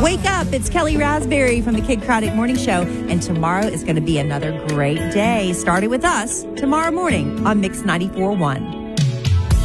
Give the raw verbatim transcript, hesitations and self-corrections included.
Wake up. It's Kelly Raspberry from the Kid Craddock Morning Show. And tomorrow is going to be another great day, starting with us tomorrow morning on Mix ninety-four point one.